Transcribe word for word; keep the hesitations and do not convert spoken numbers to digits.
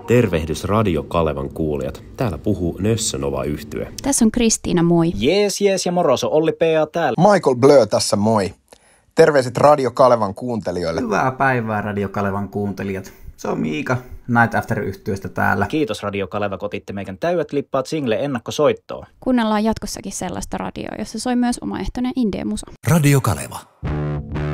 Tervehdys Radio Kalevan kuulijat. Täällä puhuu Nössönova yhtye. Tässä on Kristiina, moi. Jees, jees ja moroso, Olli P A täällä. Michael Blö tässä, moi. Terveiset Radio Kalevan kuuntelijoille. Hyvää päivää Radio Kalevan kuuntelijat. Se on Miika Night After-yhtyeestä täällä. Kiitos Radio Kaleva, kotitte meikän täydet lippaat single ennakkosoittoon. Kuunnellaan jatkossakin sellaista radioa, jossa soi myös omaehtoinen indie-musa. Radio Kaleva.